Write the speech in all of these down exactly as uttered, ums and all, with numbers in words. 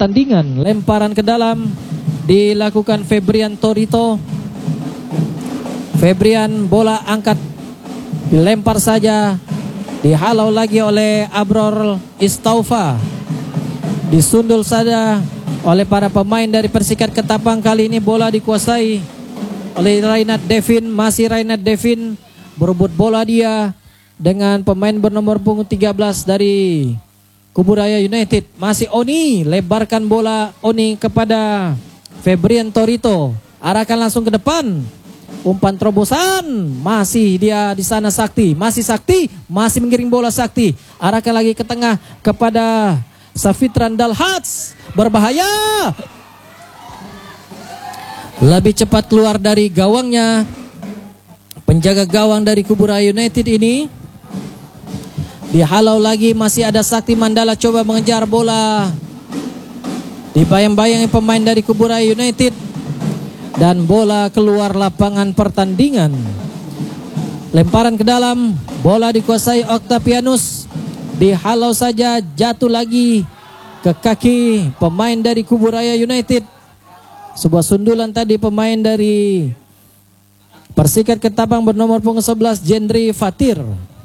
pertandingan. Lemparan ke dalam dilakukan Febrian Torito. Febrian bola angkat, dilempar saja, dihalau lagi oleh Abror Istaufa. Disundul saja oleh para pemain dari Persikat Ketapang. Kali ini bola dikuasai oleh Rainat Devin. Masih Rainat Devin berebut bola dia dengan pemain bernomor punggung tiga belas dari Kuburaya United. Masih Oni, lebarkan bola Oni kepada Febrian Torito. Arahkan langsung ke depan. Umpan terobosan, masih dia di sana Sakti, masih Sakti, masih menggiring bola Sakti. Arahkan lagi ke tengah kepada Safitran Dalhats, berbahaya. Lebih cepat keluar dari gawangnya penjaga gawang dari Kuburaya United ini. Dihalau lagi, masih ada Sakti Mandala coba mengejar bola. Dibayang-bayangi pemain dari Kuburaya United. Dan bola keluar lapangan pertandingan. Lemparan ke dalam, bola dikuasai Octavianus. Dihalau saja, jatuh lagi ke kaki pemain dari Kuburaya United. Sebuah sundulan tadi pemain dari Persikat Ketapang bernomor punggung sebelas Jendri Fatir.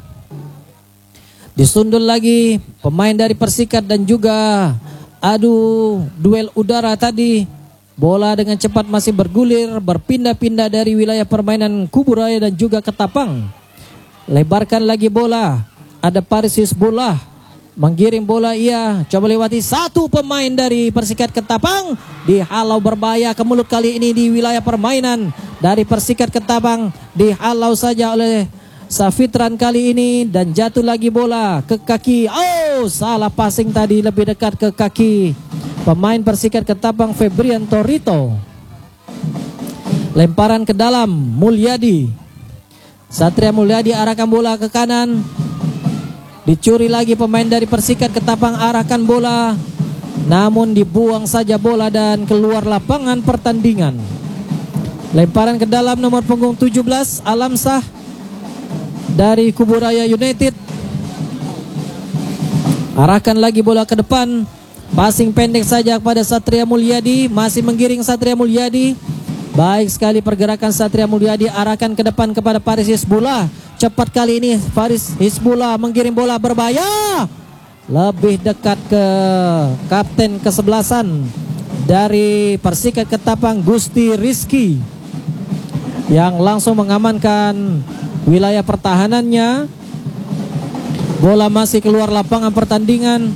Disundul lagi pemain dari Persikat dan juga adu duel udara tadi. Bola dengan cepat masih bergulir, berpindah-pindah dari wilayah permainan Kuburaya dan juga Ketapang. Lebarkan lagi bola. Ada Paris Hizbullah menggiring bola, ia coba lewati satu pemain dari Persikat Ketapang. Dihalau berbahaya ke mulut kali ini di wilayah permainan dari Persikat Ketapang. Dihalau saja oleh Safitran kali ini dan jatuh lagi bola ke kaki. Oh, salah passing tadi, lebih dekat ke kaki pemain Persikat Ketapang Febrian Torito. Lemparan ke dalam, Mulyadi. Satria Mulyadi arahkan bola ke kanan. Dicuri lagi pemain dari Persikat Ketapang, arahkan bola. Namun dibuang saja bola dan keluar lapangan pertandingan. Lemparan ke dalam nomor punggung tujuh belas Alamsah dari Kuburaya United. Arahkan lagi bola ke depan. Passing pendek saja kepada Satria Mulyadi. Masih menggiring Satria Mulyadi. Baik sekali pergerakan Satria Mulyadi. Arahkan ke depan kepada Paris Hizbullah. Cepat kali ini Paris Hizbullah menggiring bola berbahaya. Lebih dekat ke kapten kesebelasan dari Persikat Ketapang Gusti Rizky, yang langsung mengamankan wilayah pertahanannya. Bola masih keluar lapangan pertandingan.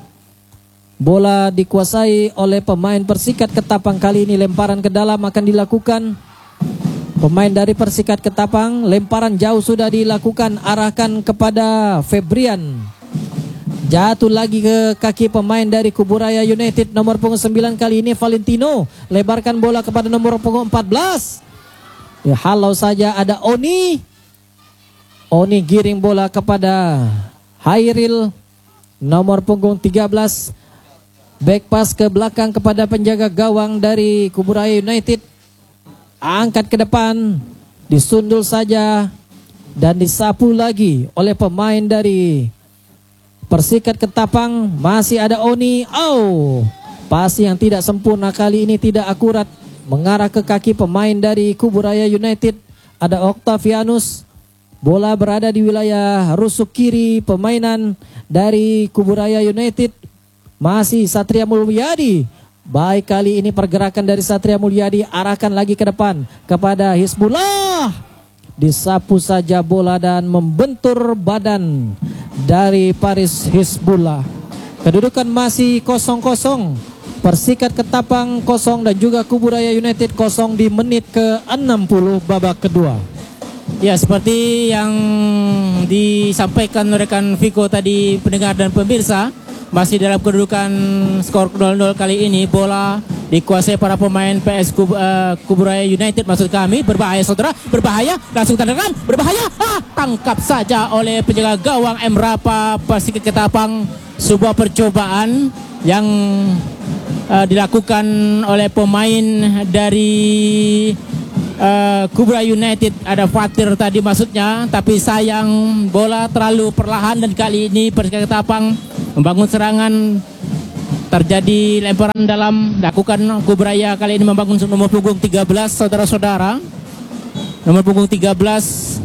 Bola dikuasai oleh pemain Persikat Ketapang. Kali ini lemparan ke dalam akan dilakukan pemain dari Persikat Ketapang. Lemparan jauh sudah dilakukan, arahkan kepada Febrian. Jatuh lagi ke kaki pemain dari Kuburaya United nomor punggung sembilan. Kali ini Valentino. Lebarkan bola kepada nomor punggung empat belas. Ya, halau saja, ada Oni. Oni giring bola kepada Hairil nomor punggung tiga belas. Back pass ke belakang kepada penjaga gawang dari Kuburaya United. Angkat ke depan, disundul saja dan disapu lagi oleh pemain dari Persikat Ketapang. Masih ada Oni. Oh, pasi yang tidak sempurna kali ini, tidak akurat, mengarah ke kaki pemain dari Kuburaya United. Ada Octavianus. Bola berada di wilayah rusuk kiri permainan dari Kuburaya United. Masih Satria Mulyadi. Baik kali ini pergerakan dari Satria Mulyadi. Arahkan lagi ke depan kepada Hizbullah. Disapu saja bola dan membentur badan dari Paris Hizbullah. Kedudukan masih kosong kosong. Persikat Ketapang kosong dan juga Kuburaya United kosong di menit ke enam puluh babak kedua. Ya, seperti yang disampaikan rekan Viko tadi, pendengar dan pemirsa, masih dalam kedudukan skor nol nol kali ini. Bola dikuasai para pemain P S Kub, uh, Kuburaya United maksud kami. Berbahaya saudara, berbahaya, langsung tandangkan, berbahaya. Ah, tangkap saja oleh penjaga gawang M. Rapa Persikat Ketapang. Sebuah percobaan yang uh, dilakukan oleh pemain dari uh, Kuburaya United. Ada Fatir tadi maksudnya, tapi sayang bola terlalu perlahan dan kali ini Persikat Ketapang membangun serangan terjadi lemparan dalam, lakukan Kuburaya kali ini membangun nomor punggung tiga belas, saudara-saudara. Nomor punggung tiga belas.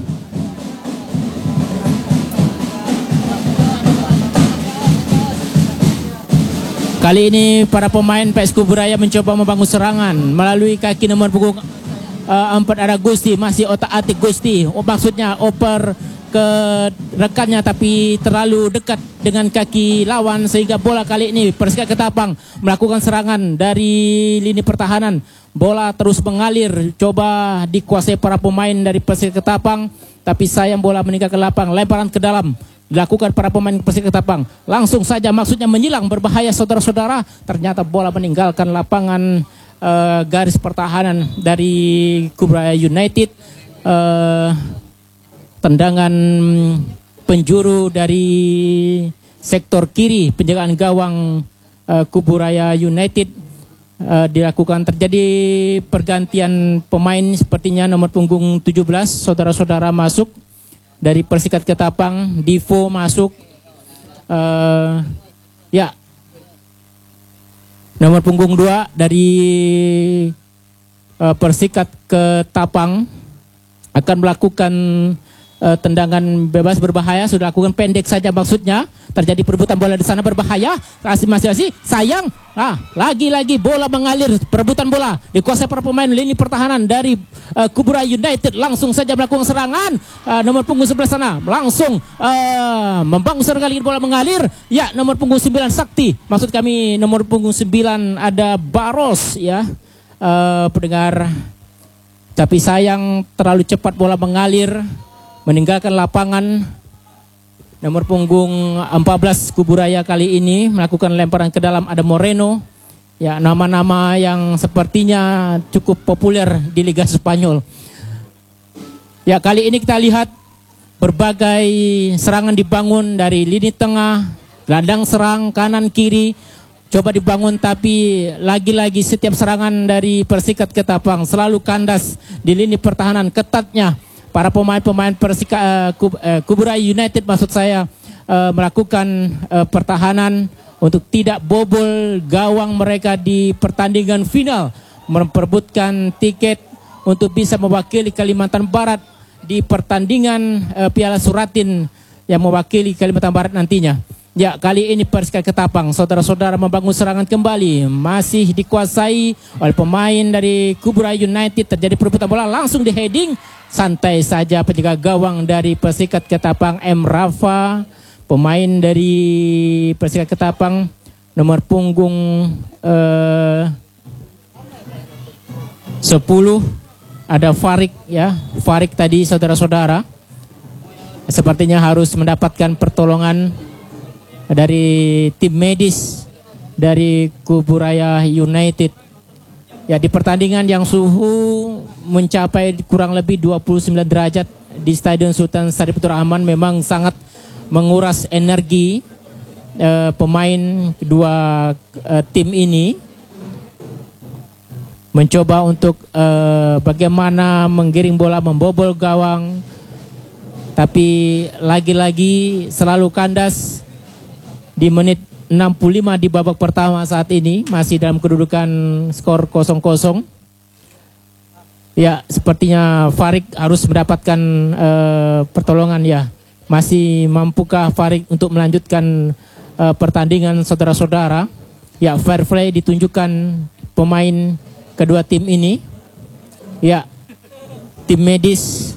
Kali ini para pemain P S Kuburaya mencoba membangun serangan melalui kaki nomor punggung uh, empat ada Gusti, masih otak-atik Gusti. Oh, maksudnya oper ke rekannya tapi terlalu dekat dengan kaki lawan sehingga bola kali ini Persika Ketapang melakukan serangan dari lini pertahanan. Bola terus mengalir, coba dikuasai para pemain dari Persika Ketapang, tapi sayang bola meninggalkan lapang, lemparan ke dalam dilakukan para pemain Persika Ketapang. Langsung saja maksudnya menyilang, berbahaya saudara-saudara. Ternyata bola meninggalkan lapangan uh, garis pertahanan dari Kuburaya United. Uh, tendangan penjuru dari sektor kiri penjagaan gawang uh, Kuburaya United uh, dilakukan. Terjadi pergantian pemain, sepertinya nomor punggung tujuh belas saudara-saudara masuk dari Persikat Ketapang. Divo masuk, uh, ya nomor punggung dua dari uh, Persikat Ketapang akan melakukan Uh, tendangan bebas berbahaya. Sudah lakukan pendek saja maksudnya. Terjadi perebutan bola di sana berbahaya. Masih masih masih sayang. Ah, lagi-lagi bola mengalir, perebutan bola dikuasai para pemain lini pertahanan dari uh, Kuburaya United. Langsung saja melakukan serangan. Uh, nomor punggung sebelah sana langsung uh, membangun serangan, lagi bola mengalir. Ya, nomor punggung sembilan Sakti. Maksud kami nomor punggung sembilan ada Baros ya. Uh, pendengar. Tapi sayang terlalu cepat bola mengalir, meninggalkan lapangan. Nomor punggung empat belas Kuburaya kali ini melakukan lemparan ke dalam, ada Moreno. Ya, nama-nama yang sepertinya cukup populer di Liga Spanyol. Ya, kali ini kita lihat berbagai serangan dibangun dari lini tengah, gelandang serang kanan kiri coba dibangun, tapi lagi-lagi setiap serangan dari Persikat Ketapang selalu kandas di lini pertahanan. Ketatnya para pemain-pemain Persika uh, Kub, uh, Kuburaya United maksud saya uh, melakukan uh, pertahanan untuk tidak bobol gawang mereka di pertandingan final, memperebutkan tiket untuk bisa mewakili Kalimantan Barat di pertandingan uh, Piala Suratin yang mewakili Kalimantan Barat nantinya. Ya, kali ini Persika Ketapang saudara-saudara membangun serangan kembali, masih dikuasai oleh pemain dari Kuburaya United. Terjadi perebutan bola, langsung di heading santai saja penjaga gawang dari Persikat Ketapang, M. Rafa. Pemain dari Persika Ketapang nomor punggung eh, sepuluh ada Farik ya. Farik tadi saudara-saudara sepertinya harus mendapatkan pertolongan dari tim medis dari Kuburaya United. Ya, di pertandingan yang suhu mencapai kurang lebih dua puluh sembilan derajat di Stadion Sultan Syarifudin Rahman memang sangat menguras energi eh, pemain kedua eh, tim ini. Mencoba untuk eh, bagaimana menggiring bola, membobol gawang, tapi lagi-lagi selalu kandas. Di menit enam puluh lima di babak pertama saat ini masih dalam kedudukan skor kosong kosong. Ya, sepertinya Farik harus mendapatkan uh, pertolongan ya. Masih mampukah Farik untuk melanjutkan uh, pertandingan saudara-saudara? Ya, fair play ditunjukkan pemain kedua tim ini. Ya, tim medis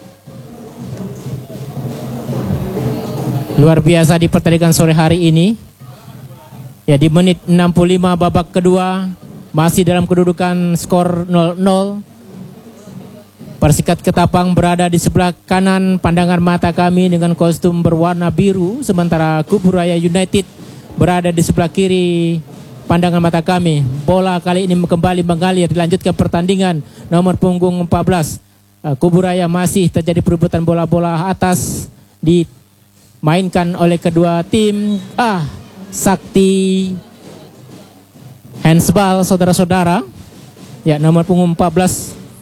luar biasa di pertandingan sore hari ini. Ya, di menit enam puluh lima babak kedua masih dalam kedudukan skor nol nol. Persikat Ketapang berada di sebelah kanan pandangan mata kami dengan kostum berwarna biru, sementara Kuburaya United berada di sebelah kiri pandangan mata kami. Bola kali ini kembali mengalir, dilanjutkan pertandingan nomor punggung empat belas. Kuburaya masih terjadi perebutan bola-bola atas di mainkan oleh kedua tim. Ah, Sakti handsball saudara-saudara. Ya, nomor punggung empat belas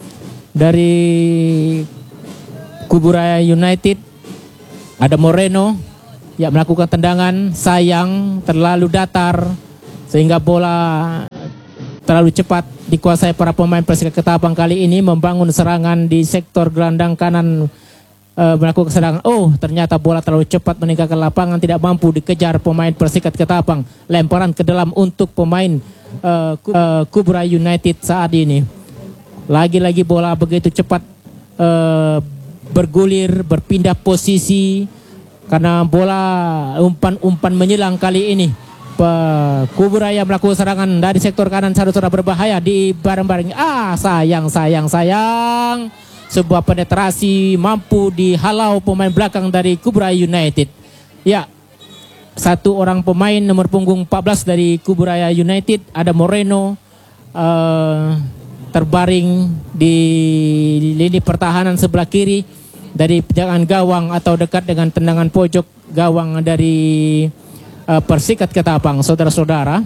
dari Kuburaya United ada Moreno. Ya, melakukan tendangan, sayang terlalu datar sehingga bola terlalu cepat dikuasai para pemain Persikat Ketapang kali ini membangun serangan di sektor gelandang kanan, e, melakukan serangan. Oh, ternyata bola terlalu cepat meninggalkan lapangan, tidak mampu dikejar pemain Persikat Ketapang. Lemparan ke dalam untuk pemain e, e, Kubra United saat ini. Lagi-lagi bola begitu cepat e, bergulir, berpindah posisi karena bola umpan-umpan menyilang kali ini. Kuburaya melakukan serangan dari sektor kanan, saudara-saudara berbahaya di bareng-bareng. Ah, sayang, sayang, sayang. Sebuah penetrasi mampu dihalau pemain belakang dari Kuburaya United. Ya, satu orang pemain nomor punggung empat belas dari Kuburaya United, ada Moreno, uh, terbaring di lini pertahanan sebelah kiri dari penjagaan gawang atau dekat dengan tendangan pojok gawang dari Persikat Ketapang. Saudara-saudara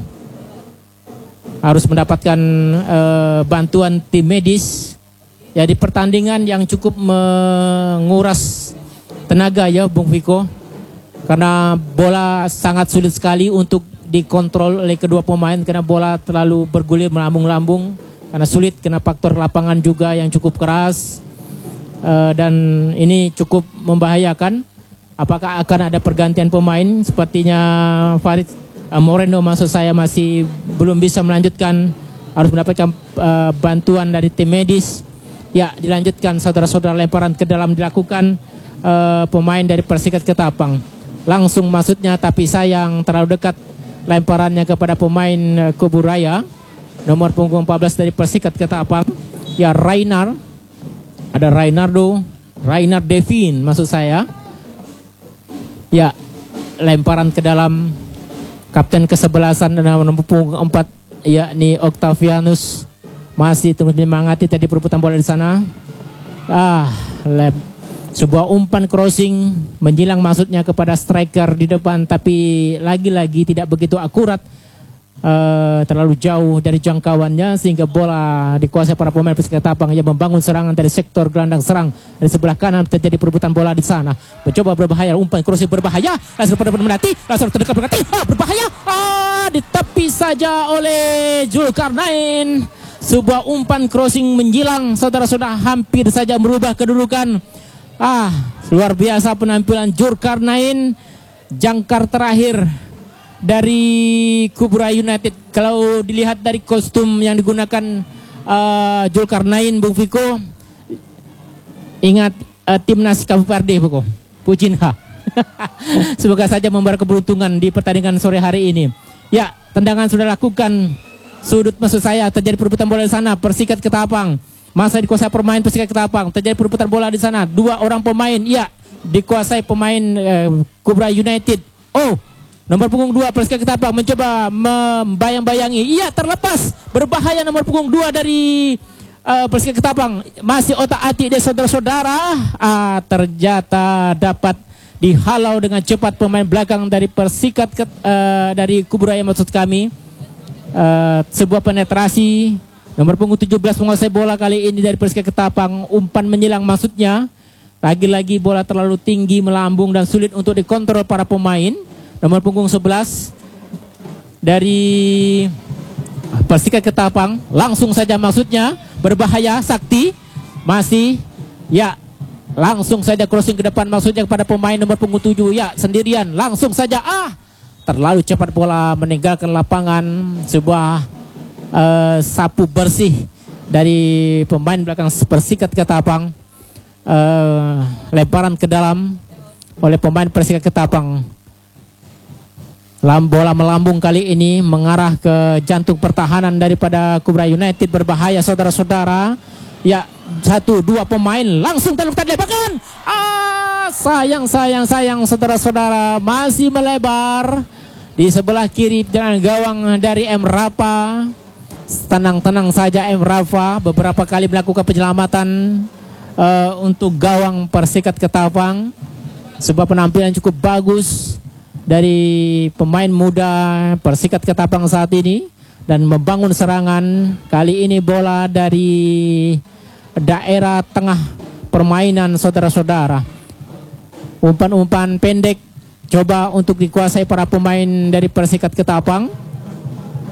harus mendapatkan uh, bantuan tim medis ya di pertandingan yang cukup menguras tenaga ya Bung Viko, karena bola sangat sulit sekali untuk dikontrol oleh kedua pemain karena bola terlalu bergulir melambung-lambung karena sulit, kena faktor lapangan juga yang cukup keras, uh, dan ini cukup membahayakan. Apakah akan ada pergantian pemain? Sepertinya Farid uh, Moreno maksud saya masih belum bisa melanjutkan, harus mendapatkan uh, bantuan dari tim medis. Ya, dilanjutkan saudara-saudara, lemparan ke dalam dilakukan uh, pemain dari Persikat Ketapang. Langsung maksudnya, tapi sayang terlalu dekat lemparannya kepada pemain uh, Kuburaya nomor punggung empat belas dari Persikat Ketapang. Ya, Rainar, ada Rainardo, Rainar Devin maksud saya. Ya, lemparan ke dalam kapten kesebelasan nomor punggung empat, yakni Octavianus, masih terus menyemangati tadi perebutan bola di sana. Ah, lem, sebuah umpan crossing menjilang maksudnya kepada striker di depan, tapi lagi-lagi tidak begitu akurat, uh, terlalu jauh dari jangkauannya sehingga bola dikuasai para pemain Persikat Ketapang yang membangun serangan dari sektor gelandang serang dari sebelah kanan. Terjadi perebutan bola di sana, mencoba berbahaya, umpan crossing berbahaya, langsung pada menanti, langsung terdekat berkati, ah, berbahaya, ah, ditepi saja oleh Zulkarnain. Sebuah umpan crossing menjilang, saudara-saudara, hampir saja merubah kedudukan. Ah, luar biasa penampilan Zulkarnain, jangkar terakhir dari Kubra United. Kalau dilihat dari kostum yang digunakan uh, Zulkarnain, Bung Viko, ingat uh, timnas K P R D, Buko Pujinha. Semoga saja membawa keberuntungan di pertandingan sore hari ini. Ya, tendangan sudah lakukan, sudut maksud saya, terjadi perebutan bola di sana. Persikat Ketapang masa dikuasai pemain Persikat Ketapang, terjadi perebutan bola di sana. Dua orang pemain, ya, dikuasai pemain uh, Kubra United. Oh, nomor punggung dua Persikat Ketapang mencoba membayang-bayangi. Iya, terlepas. Berbahaya nomor punggung dua dari uh, Persikat Ketapang. Masih otak-atik dari saudara-saudara. Ah, ternyata dapat dihalau dengan cepat pemain belakang dari Persikat uh, dari Kuburaya maksud kami. Uh, sebuah penetrasi. Nomor punggung tujuh belas menguasai bola kali ini dari Persikat Ketapang. Umpan menyilang maksudnya. Lagi-lagi bola terlalu tinggi, melambung dan sulit untuk dikontrol para pemain. Nomor punggung sebelas dari Persikat Ketapang, langsung saja maksudnya, berbahaya, Sakti masih, ya, langsung saja crossing ke depan maksudnya kepada pemain nomor punggung tujuh, ya, sendirian, langsung saja, ah, terlalu cepat bola meninggalkan lapangan. Sebuah uh, sapu bersih dari pemain belakang Persikat Ketapang, uh, lemparan ke dalam oleh pemain Persikat Ketapang. Lam bola melambung kali ini mengarah ke jantung pertahanan daripada Kubra United. Berbahaya saudara-saudara. Ya, satu dua pemain langsung terlepas dilebarkan. Ah, sayang sayang sayang saudara-saudara, masih melebar di sebelah kiri dengan gawang dari M Rafa. Tenang-tenang saja M Rafa, beberapa kali melakukan penyelamatan uh, untuk gawang Persikat Ketapang. Sebuah penampilan cukup bagus dari pemain muda Persikat Ketapang saat ini dan membangun serangan. Kali ini bola dari daerah tengah permainan saudara-saudara. Umpan-umpan pendek coba untuk dikuasai para pemain dari Persikat Ketapang.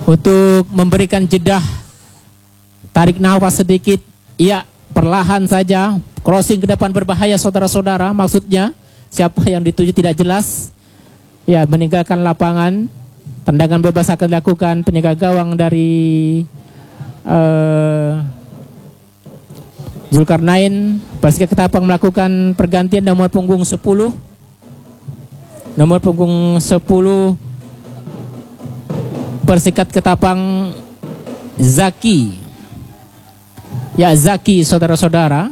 untuk memberikan jeda, tarik nafas sedikit. Iya, perlahan saja, crossing ke depan berbahaya saudara-saudara. Maksudnya siapa yang dituju tidak jelas. Ya, meninggalkan lapangan. Tendangan bebas akan dilakukan penjaga gawang dari uh, Zulkarnain. Persika Ketapang melakukan pergantian nomor punggung sepuluh. Nomor punggung sepuluh Persikat Ketapang Zaki. Ya, Zaki saudara-saudara.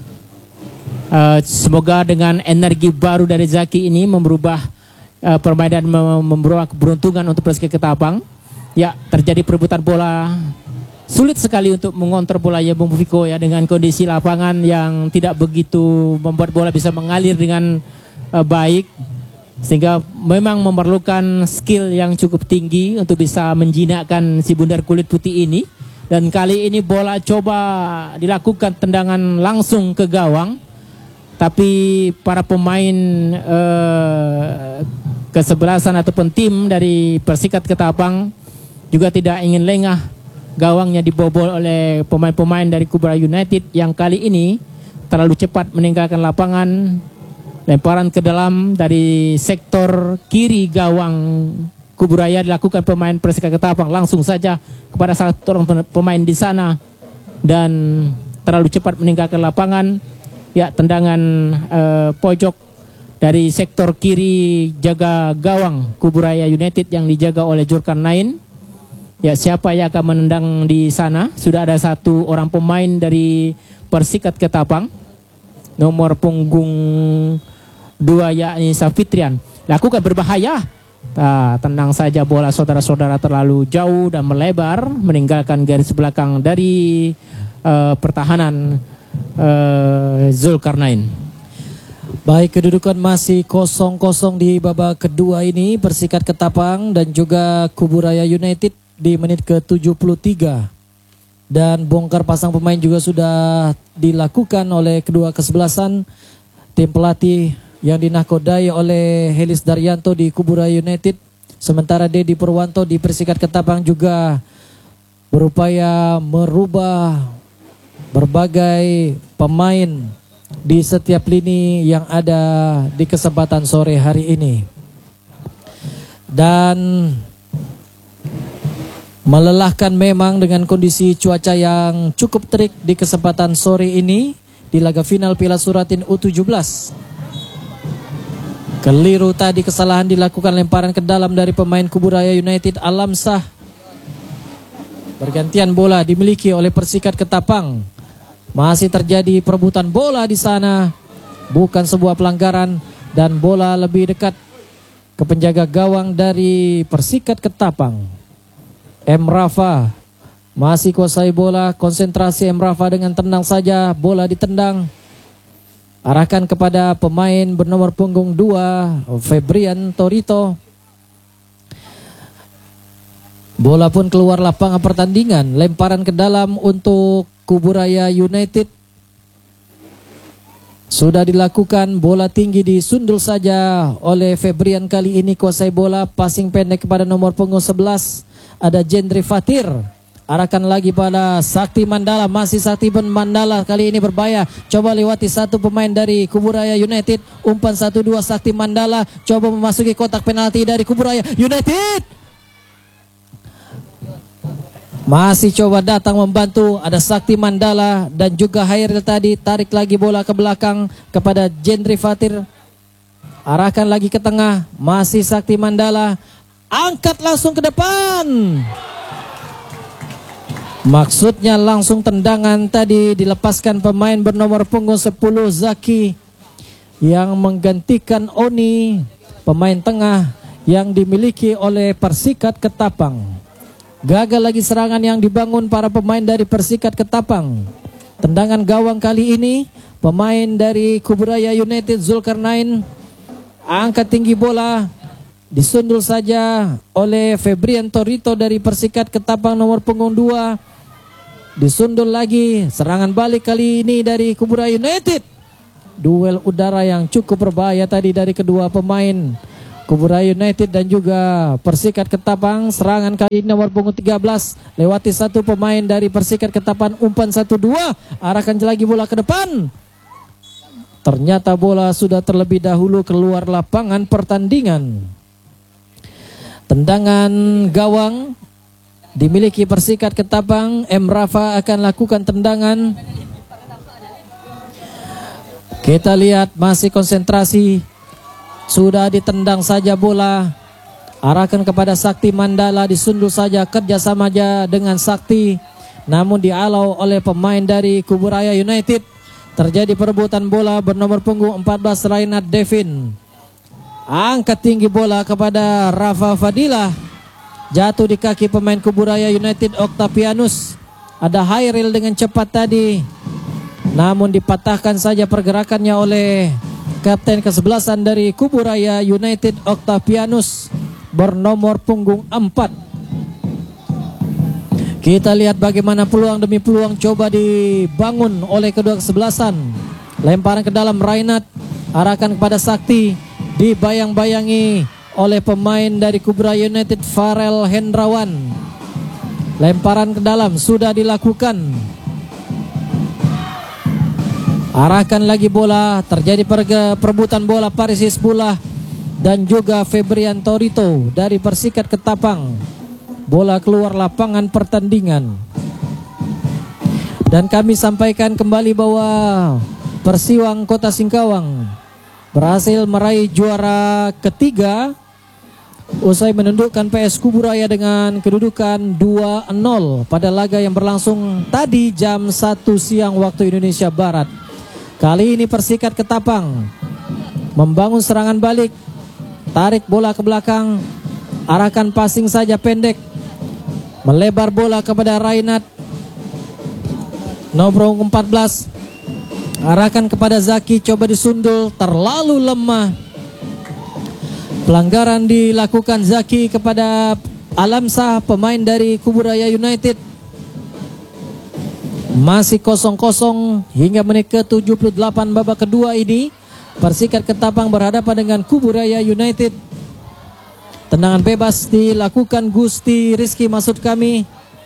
Uh, semoga dengan energi baru dari Zaki ini merubah uh, permainan, mem membawa keberuntungan untuk Persika Ketapang. Ya, terjadi perebutan bola. Sulit sekali untuk mengontrol bola ya Bung Fiko ya, dengan kondisi lapangan yang tidak begitu membuat bola bisa mengalir dengan uh, baik. Sehingga memang memerlukan skill yang cukup tinggi untuk bisa menjinakkan si bundar kulit putih ini. Dan kali ini bola coba dilakukan tendangan langsung ke gawang. Tapi para pemain eh, kesebelasan ataupun tim dari Persikat Ketapang juga tidak ingin lengah. Gawangnya dibobol oleh pemain-pemain dari Kuburaya United yang kali ini terlalu cepat meninggalkan lapangan. Lemparan ke dalam dari sektor kiri gawang Kuburaya dilakukan pemain Persika Ketapang langsung saja kepada salah satu orang pemain di sana dan terlalu cepat meninggalkan lapangan. Ya, tendangan eh, pojok dari sektor kiri jaga gawang Kuburaya United yang dijaga oleh Zulkarnain. Ya, siapa yang akan menendang di sana? Sudah ada satu orang pemain dari Persikat Ketapang, nomor punggung dua yakni Safitrian. Lakukan berbahaya. Nah, tenang saja bola saudara-saudara terlalu jauh dan melebar meninggalkan garis belakang dari uh, pertahanan uh, Zulkarnain. Baik, kedudukan masih kosong kosong di babak kedua ini. Persikat Ketapang dan juga Kuburaya United di menit ke tujuh puluh tiga. Dan bongkar pasang pemain juga sudah dilakukan oleh kedua kesebelasan. Tim pelatih yang dinakodai oleh Helis Daryanto di Kuburaya United. Sementara Dedi Purwanto di Persikat Ketapang juga berupaya merubah berbagai pemain di setiap lini yang ada di kesempatan sore hari ini. Dan melelahkan memang dengan kondisi cuaca yang cukup terik di kesempatan sore ini di laga final Piala Suratin U tujuh belas. Keliru tadi, kesalahan dilakukan, lemparan ke dalam dari pemain Kuburaya United Alamsah. Pergantian bola dimiliki oleh Persikat Ketapang. Masih terjadi perebutan bola di sana. Bukan sebuah pelanggaran dan bola lebih dekat ke penjaga gawang dari Persikat Ketapang. M. Rafa masih kuasai bola, konsentrasi M. Rafa dengan tenang saja, bola ditendang. Arahkan kepada pemain bernomor punggung dua Febrian Torito. Bola pun keluar lapangan pertandingan. Lemparan ke dalam untuk Kuburaya United. Sudah dilakukan, bola tinggi disundul saja oleh Febrian. Kali ini kuasai bola, passing pendek kepada nomor punggung sebelas. Ada Jendri Fatir. Arahkan lagi pada Sakti Mandala. Masih Sakti Mandala kali ini berbahaya. Coba lewati satu pemain dari Kuburaya United. Umpan satu dua Sakti Mandala. Coba memasuki kotak penalti dari Kuburaya United. Masih coba datang membantu. Ada Sakti Mandala dan juga Hairil tadi. Tarik lagi bola ke belakang kepada Jendri Fatir. Arahkan lagi ke tengah. Masih Sakti Mandala. Angkat langsung ke depan. Maksudnya langsung tendangan tadi dilepaskan pemain bernomor punggung sepuluh Zaki yang menggantikan Oni, pemain tengah yang dimiliki oleh Persikat Ketapang. Gagal lagi serangan yang dibangun para pemain dari Persikat Ketapang. Tendangan gawang kali ini pemain dari Kuburaya United Zulkarnain angkat tinggi bola, disundul saja oleh Febrian Torito dari Persikat Ketapang nomor punggung dua. Disundul lagi, serangan balik kali ini dari Kuburaya United. Duel udara yang cukup berbahaya tadi dari kedua pemain Kuburaya United dan juga Persikat Ketapang. Serangan kali ini nomor punggung tiga belas lewati satu pemain dari Persikat Ketapang, umpan satu dua, arahkan lagi bola ke depan. Ternyata bola sudah terlebih dahulu keluar lapangan pertandingan. Tendangan gawang dimiliki Persikat Ketapang. M. Rafa akan lakukan tendangan. Kita lihat masih konsentrasi. Sudah ditendang saja bola. Arahkan kepada Sakti Mandala, disundul saja kerjasama aja dengan Sakti. Namun dialau oleh pemain dari Kuburaya United. Terjadi perebutan bola bernomor punggung empat belas Rainat Devin. Angkat tinggi bola kepada Rafa Fadilah. Jatuh di kaki pemain Kuburaya United Octavianus. Ada Hairil dengan cepat tadi. Namun dipatahkan saja pergerakannya oleh kapten kesebelasan dari Kuburaya United Octavianus bernomor punggung empat. Kita lihat bagaimana peluang demi peluang coba dibangun oleh kedua kesebelasan. Lemparan ke dalam Rainat, arahkan kepada Sakti, dibayang-bayangi oleh pemain dari Kuburaya United Farel Hendrawan. Lemparan ke dalam sudah dilakukan. Arahkan lagi bola, terjadi perebutan bola Paris Hizbullah dan juga Febrian Torito dari Persikat Ketapang. Bola keluar lapangan pertandingan. Dan kami sampaikan kembali bahwa Persiwang Kota Singkawang berhasil meraih juara ketiga usai menundukkan P S Kuburaya dengan kedudukan dua nol pada laga yang berlangsung tadi jam satu siang waktu Indonesia Barat. Kali ini Persikat Ketapang membangun serangan balik, tarik bola ke belakang, arahkan passing saja pendek, melebar bola kepada Rainat nomor empat belas, arahkan kepada Zaki, coba disundul, terlalu lemah. Pelanggaran dilakukan Zaki kepada Alamsah, pemain dari Kuburaya United. Masih kosong kosong hingga menit ke tujuh puluh delapan babak kedua ini. Persikat Ketapang berhadapan dengan Kuburaya United. Tendangan bebas dilakukan Gusti Rizky, maksud kami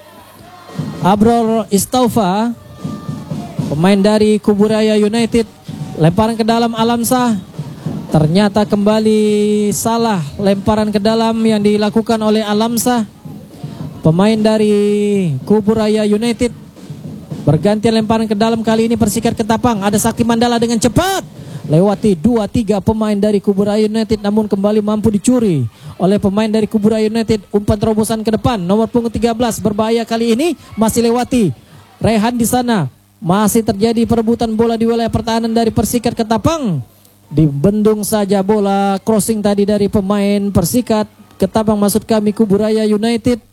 Abror Istaufa, pemain dari Kuburaya United. Lemparan ke dalam Alamsah, ternyata kembali salah lemparan ke dalam yang dilakukan oleh Alamsah, pemain dari Kuburaya United. Bergantian lemparan ke dalam, kali ini Persikat Ketapang. Ada Sakti Mandala dengan cepat lewati dua tiga pemain dari Kuburaya United, namun kembali mampu dicuri oleh pemain dari Kuburaya United. Umpan terobosan ke depan nomor punggung tiga belas, berbahaya kali ini, masih lewati Rehan di sana. Masih terjadi perebutan bola di wilayah pertahanan dari Persikat Ketapang. Dibendung saja bola crossing tadi dari pemain Persikat Ketapang, maksud kami Kuburaya United.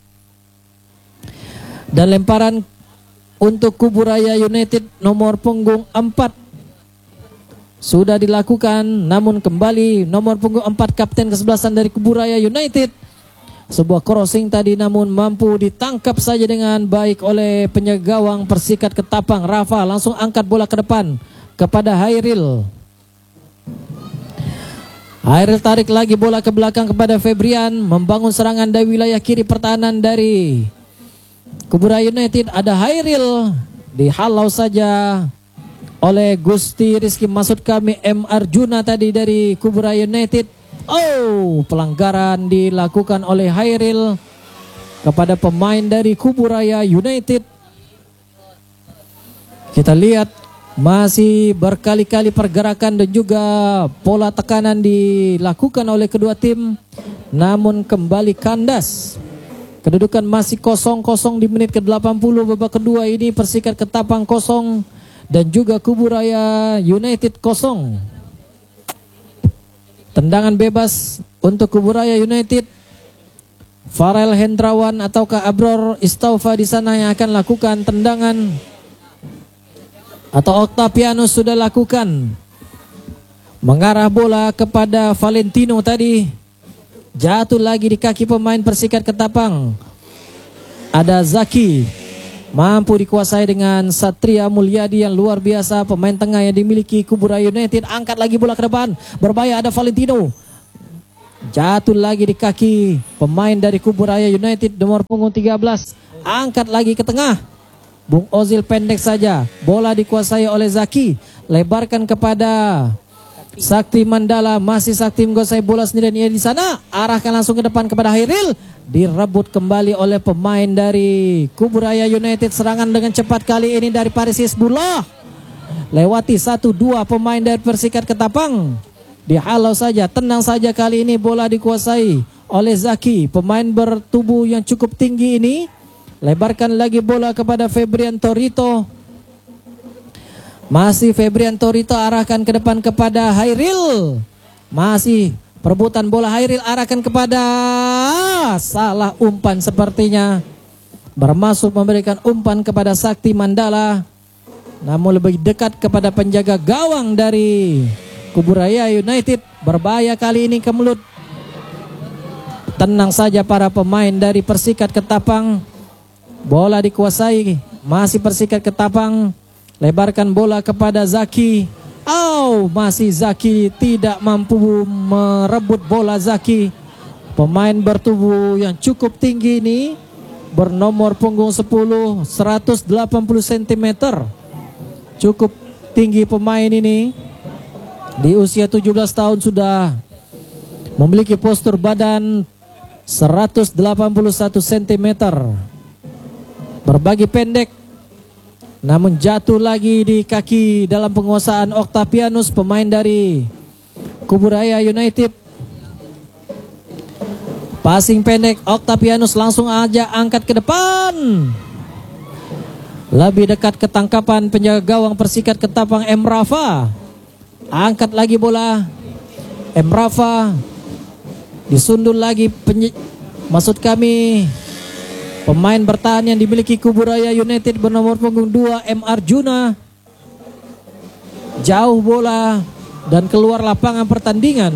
Dan lemparan untuk Kuburaya United nomor punggung empat sudah dilakukan, namun kembali nomor punggung empat kapten kesebelasan dari Kuburaya United. Sebuah crossing tadi namun mampu ditangkap saja dengan baik oleh penjaga gawang Persikat Ketapang. Rafa langsung angkat bola ke depan kepada Hairil. Hairil tarik lagi bola ke belakang kepada Febrian, membangun serangan dari wilayah kiri pertahanan dari Kuburaya United. Ada Hairil, dihalau saja oleh Gusti Rizky, maksud kami M. Arjuna tadi dari Kuburaya United. Oh, pelanggaran dilakukan oleh Hairil kepada pemain dari Kuburaya United. Kita lihat masih berkali-kali pergerakan dan juga pola tekanan dilakukan oleh kedua tim, namun kembali kandas. Kedudukan masih kosong kosong di menit ke delapan puluh babak kedua ini. Persikat Ketapang kosong dan juga Kuburaya United kosong. Tendangan bebas untuk Kuburaya United. Farel Hendrawan ataukah Abror Istaufa di sana yang akan lakukan tendangan, atau Octavianus sudah lakukan. Mengarah bola kepada Valentino tadi. Jatuh lagi di kaki pemain Persikat Ketapang. Ada Zaki, mampu dikuasai dengan Satria Mulyadi yang luar biasa, pemain tengah yang dimiliki Kuburaya United. Angkat lagi bola ke depan, berbahaya, ada Valentino. Jatuh lagi di kaki pemain dari Kubu Raya United nomor punggung tiga belas. Angkat lagi ke tengah. Bung Ozil pendek saja. Bola dikuasai oleh Zaki. Lebarkan kepada Sakti Mandala. Masih Sakti menguasai bola sendirian ia di sana. Arahkan langsung ke depan kepada Hairil. Direbut kembali oleh pemain dari Kubu Raya United. Serangan dengan cepat kali ini dari Paris Hizbullah. Lewati satu dua pemain dari Persikat Ketapang. Dihalau saja, tenang saja kali ini bola dikuasai oleh Zaki. Pemain bertubuh yang cukup tinggi ini. Lebarkan lagi bola kepada Febrian Torito. Masih Febrian Torito arahkan ke depan kepada Hairil. Masih perebutan bola Hairil arahkan kepada salah umpan sepertinya. Bermaksud memberikan umpan kepada Sakti Mandala. Namun lebih dekat kepada penjaga gawang dari Kubu Raya United. Berbahaya kali ini ke mulut. Tenang saja para pemain dari Persikat Ketapang. Bola dikuasai. Masih Persikat Ketapang. Lebarkan bola kepada Zaki. Oh, masih Zaki tidak mampu merebut bola Zaki. Pemain bertubuh yang cukup tinggi ini. Bernomor punggung sepuluh, seratus delapan puluh sentimeter. Cukup tinggi pemain ini. Di usia tujuh belas tahun sudah memiliki postur badan seratus delapan puluh satu sentimeter. Berbagi pendek, namun jatuh lagi di kaki dalam penguasaan Octavianus, pemain dari Kubu Raya United. Passing pendek, Octavianus langsung aja angkat ke depan. Lebih dekat ketangkapan penjaga gawang Persikat Ketapang M. Rafa. Angkat lagi bola M. Rafa. Disundul lagi penye- maksud kami pemain bertahan yang dimiliki Kubu Raya United bernomor punggung dua M. Arjuna. Jauh bola dan keluar lapangan pertandingan.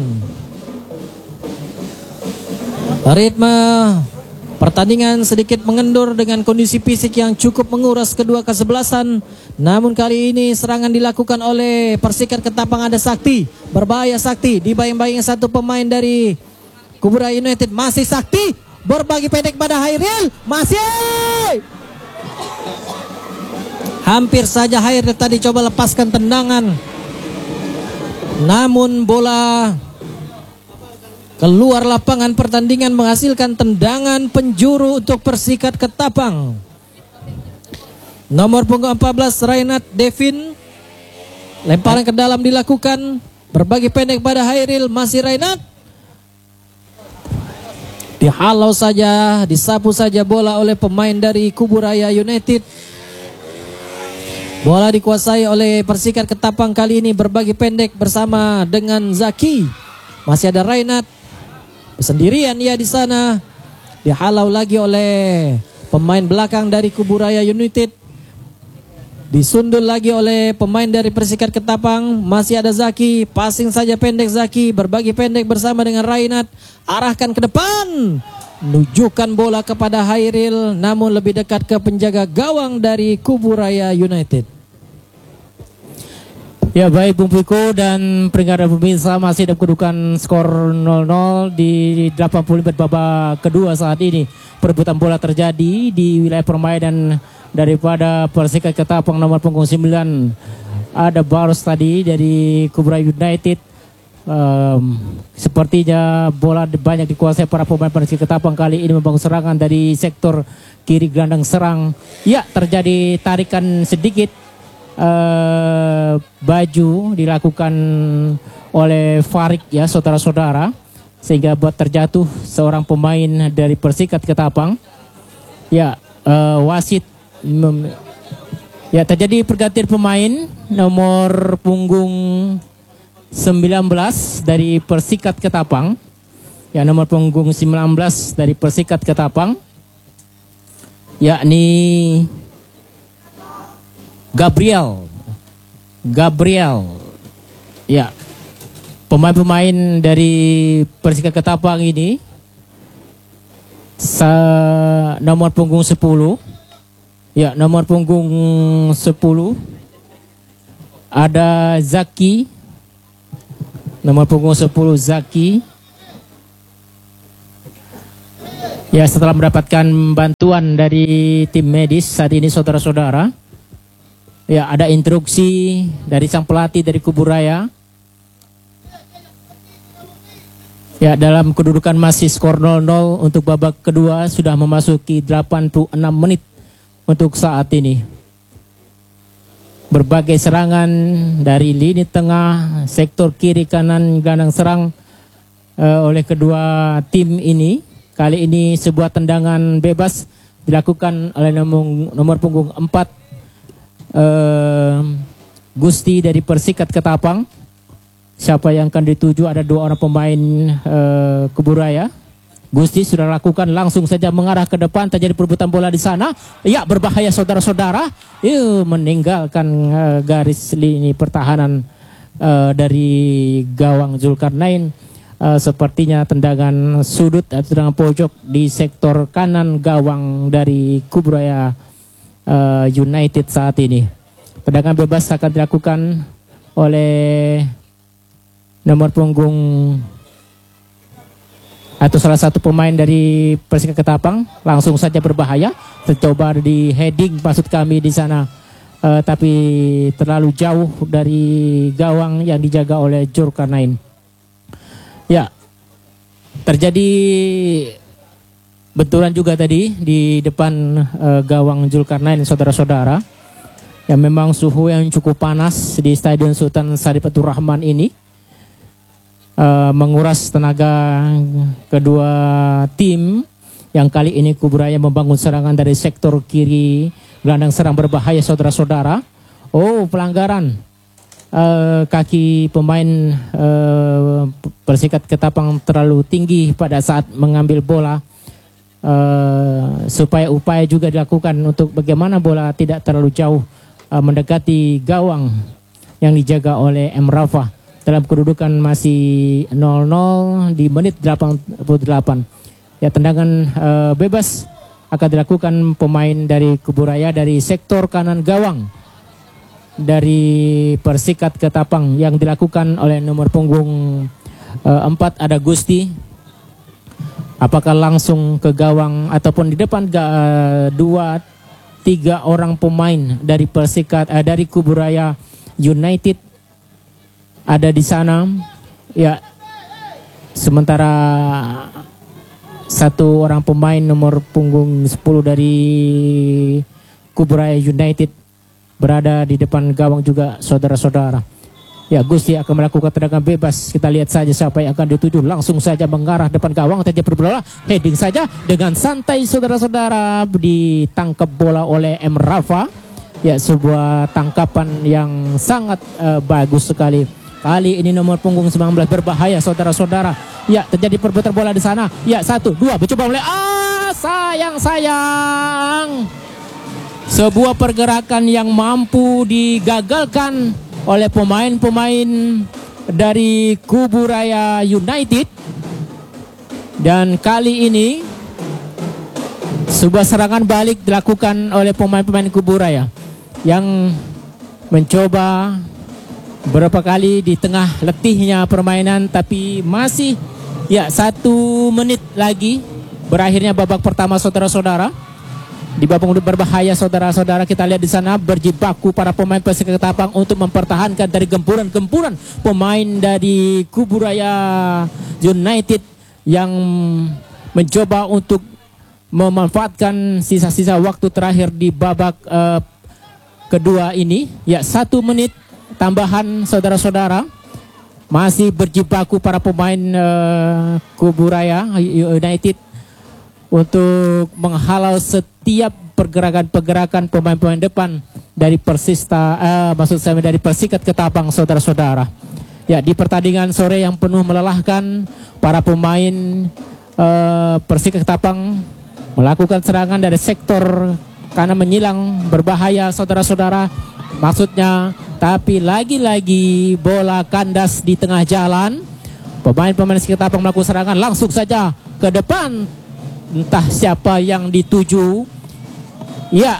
Ritme pertandingan sedikit mengendur dengan kondisi fisik yang cukup menguras kedua kesebelasan. Namun kali ini serangan dilakukan oleh Persikat Ketapang. Ada Sakti. Berbahaya Sakti. Dibayang-bayang satu pemain dari Kubu Raya United. Masih Sakti. Berbagi pendek pada Hairil. Masih. Hampir saja Hairil tadi coba lepaskan tendangan. Namun bola keluar lapangan pertandingan menghasilkan tendangan penjuru untuk Persikat Ketapang. Nomor punggung empat belas Rainat Devin. Lemparan ke dalam dilakukan. Berbagi pendek pada Hairil. Masih Rainat. Dihalau saja, disapu saja bola oleh pemain dari Kubu Raya United. Bola dikuasai oleh Persikat Ketapang kali ini. Berbagi pendek bersama dengan Zaki. Masih ada Rainat. Sendirian ia di sana. Dihalau lagi oleh pemain belakang dari Kubu Raya United. Disundul lagi oleh pemain dari Persikat Ketapang. Masih ada Zaki. Passing saja pendek Zaki. Berbagi pendek bersama dengan Rainat. Arahkan ke depan. Nujukan bola kepada Hairil. Namun lebih dekat ke penjaga gawang dari Kubu Raya United. Ya baik Bung Piko dan peringkat pemirsa, masih ada kedudukan skor nol nol di delapan puluh lima babak kedua saat ini. Perebutan bola terjadi di wilayah permainan daripada Persikat Ketapang nomor punggung sembilan. Ada Baros tadi dari Kubu Raya United. Um, sepertinya bola banyak dikuasai para pemain Persikat Ketapang kali ini membangun serangan dari sektor kiri gelandang serang. Ya, terjadi tarikan sedikit. Uh, baju dilakukan oleh Farik ya saudara-saudara, sehingga buat terjatuh seorang pemain dari Persikat Ketapang. Ya uh, wasit mem- ya terjadi pergantian pemain. Nomor punggung sembilan belas dari Persikat Ketapang. Ya nomor punggung sembilan belas dari Persikat Ketapang, yakni Gabriel, Gabriel, ya pemain-pemain dari Persikat Ketapang ini, sa- nomor punggung sepuluh, ya nomor punggung sepuluh, ada Zaki, nomor punggung sepuluh Zaki, Ya, setelah mendapatkan bantuan dari tim medis saat ini saudara-saudara, ya ada instruksi dari sang pelatih dari Kuburaya. Ya, dalam kedudukan masih skor nol nol untuk babak kedua sudah memasuki delapan puluh enam menit untuk saat ini. Berbagai serangan dari lini tengah, sektor kiri kanan gelandang serang uh, oleh kedua tim ini. Kali ini sebuah tendangan bebas dilakukan oleh nomor, nomor punggung empat uh, Gusti dari Persikat Ketapang. Siapa yang akan dituju? Ada dua orang pemain uh, Kuburaya. Gusti sudah lakukan, langsung saja mengarah ke depan, terjadi perebutan bola di sana. Ya, berbahaya saudara-saudara. Yuh, meninggalkan uh, garis lini pertahanan uh, dari gawang Zulkarnain. Uh, sepertinya tendangan sudut atau tendangan pojok di sektor kanan gawang dari Kuburaya uh, United saat ini. Tendangan bebas akan dilakukan oleh nomor punggung atau salah satu pemain dari Persikat Ketapang. Langsung saja berbahaya, tercoba di heading maksud kami di sana, uh, tapi terlalu jauh dari gawang yang dijaga oleh Zulkarnain. Ya, terjadi benturan juga tadi di depan uh, gawang Zulkarnain saudara-saudara. Ya, memang suhu yang cukup panas di Stadion Sultan Syarif Abdul Rahman ini uh, menguras tenaga kedua tim. Yang kali ini Kuburaya membangun serangan dari sektor kiri, gelandang serang berbahaya saudara-saudara. Oh, pelanggaran. Uh, kaki pemain uh, Persikat Ketapang terlalu tinggi pada saat mengambil bola, uh, supaya upaya juga dilakukan untuk bagaimana bola tidak terlalu jauh uh, mendekati gawang yang dijaga oleh M. Rafa. Dalam kedudukan masih nol nol di menit delapan puluh delapan. Ya, tendangan uh, bebas akan dilakukan pemain dari Kuburaya dari sektor kanan gawang dari Persikat Ketapang yang dilakukan oleh nomor punggung uh, empat ada Gusti. Apakah langsung ke gawang ataupun di depan uh, dua tiga orang pemain dari Persikat uh, dari Kuburaya United ada di sana. Ya, sementara satu orang pemain nomor punggung sepuluh dari Kuburaya United berada di depan gawang juga saudara-saudara. Ya, Gusti akan melakukan tendangan bebas. Kita lihat saja siapa yang akan dituju. Langsung saja mengarah depan gawang, terjadi berbola, heading saja dengan santai saudara-saudara, ditangkap bola oleh M. Rafa. Ya, sebuah tangkapan yang sangat uh, bagus sekali. Kali ini nomor punggung sembilan belas berbahaya saudara-saudara. Ya, terjadi perbuatan bola di sana. Ya, satu, dua, mencoba mulai. Ah, sayang, sayang. Sebuah pergerakan yang mampu digagalkan oleh pemain-pemain dari Kuburaya United. Dan kali ini sebuah serangan balik dilakukan oleh pemain-pemain Kuburaya yang mencoba berapa kali di tengah letihnya permainan, tapi masih ya satu menit lagi berakhirnya babak pertama saudara-saudara. Di babak berbahaya saudara-saudara, kita lihat di sana berjibaku para pemain Persikat Ketapang untuk mempertahankan dari gempuran-gempuran pemain dari Kuburaya United yang mencoba untuk memanfaatkan sisa-sisa waktu terakhir di babak uh, kedua ini. Ya, satu menit tambahan saudara-saudara, masih berjibaku para pemain uh, Kuburaya United untuk menghalau setiap pergerakan-pergerakan pemain-pemain depan dari Persista, uh, maksud saya dari Persikat Ketapang saudara-saudara. Ya, di pertandingan sore yang penuh melelahkan, para pemain uh, Persikat Ketapang melakukan serangan dari sektor kanan menyilang berbahaya saudara-saudara. Maksudnya, tapi lagi-lagi bola kandas di tengah jalan. Pemain-pemain Persikat Ketapang melakukan serangan langsung saja ke depan. Entah siapa yang dituju. Ya,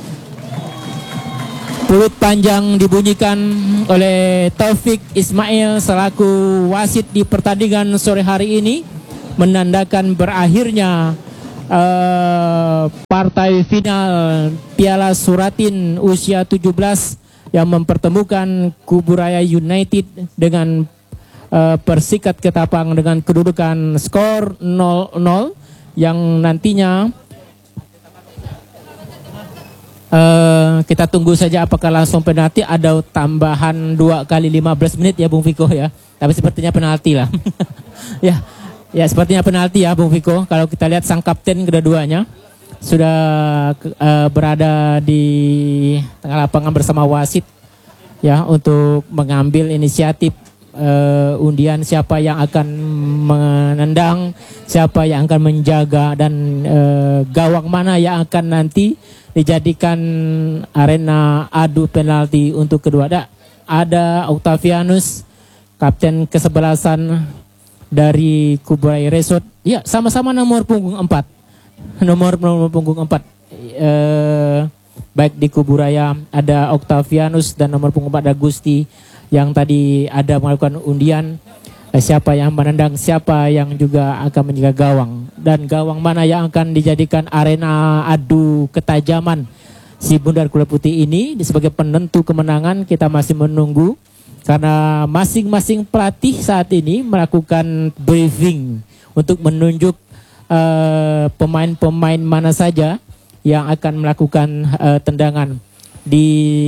peluit panjang dibunyikan oleh Taufik Ismail selaku wasit di pertandingan sore hari ini, menandakan berakhirnya uh, partai final Piala Suratin usia tujuh belas yang mempertemukan Kuburaya United dengan uh, Persikat Ketapang dengan kedudukan skor nol nol yang nantinya uh, kita tunggu saja apakah langsung penalti. Ada tambahan dua kali lima belas menit ya Bung Viko ya, tapi sepertinya penalti lah. ya ya sepertinya penalti ya Bung Viko. Kalau kita lihat sang kapten kedua-duanya sudah uh, berada di tengah lapangan bersama wasit ya untuk mengambil inisiatif uh, undian siapa yang akan menendang, siapa yang akan menjaga, dan uh, gawang mana yang akan nanti dijadikan arena adu penalti untuk kedua. Ada, ada Octavianus, kapten kesebelasan dari Kuburaya Resort. Ya, sama-sama nomor punggung empat. Nomor, nomor punggung empat. Eh, baik di Kuburaya ada Octavianus dan nomor punggung empat ada Gusti yang tadi ada melakukan undian. Eh, siapa yang menendang, siapa yang juga akan menjaga gawang, dan gawang mana yang akan dijadikan arena adu ketajaman si Bundar Kuda Putih ini sebagai penentu kemenangan. Kita masih menunggu karena masing-masing pelatih saat ini melakukan briefing untuk menunjuk uh, pemain-pemain mana saja yang akan melakukan uh, tendangan. Di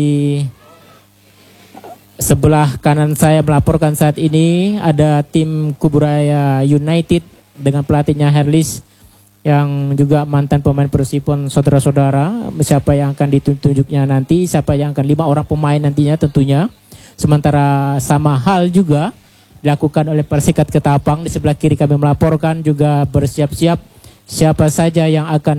sebelah kanan saya melaporkan saat ini ada tim Kuburaya United dengan pelatihnya Herlis yang juga mantan pemain Persipon. Saudara-saudara, siapa yang akan ditunjuknya nanti, siapa yang akan lima orang pemain nantinya tentunya. Sementara sama hal juga dilakukan oleh Persikat Ketapang. Di sebelah kiri kami melaporkan juga bersiap-siap siapa saja yang akan